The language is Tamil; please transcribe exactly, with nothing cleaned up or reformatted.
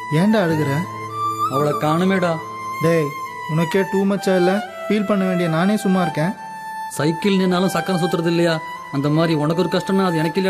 ஏன்டா அழுகுற? அவளை காணுமேடா. டேய், உனக்கே டூ மச்சா இல்ல? ஃபீல் பண்ண வேண்டிய நானே சும்மா இருக்கேன். சைக்கிள் நின்னாலும் சக்கரம் சுத்துறது இல்லையா? அந்த மாதிரி உனக்கு ஒரு கஷ்டம்னா அது எனக்கு இல்ல.